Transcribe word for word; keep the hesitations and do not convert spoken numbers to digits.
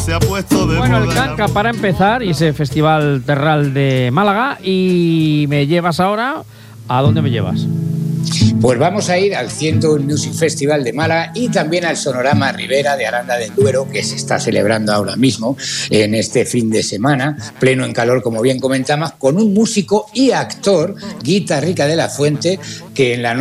se ha puesto de Bueno, el moda. Canca para empezar y ese Festival Terral de Málaga. Y me llevas ahora, ¿a dónde me llevas? Pues vamos a ir al ciento uno Music Festival de Málaga y también al Sonorama Ribera de Aranda del Duero, que se está celebrando ahora mismo en este fin de semana, pleno en calor, como bien comentamos, con un músico y actor, Guitarrica de la Fuente, que en la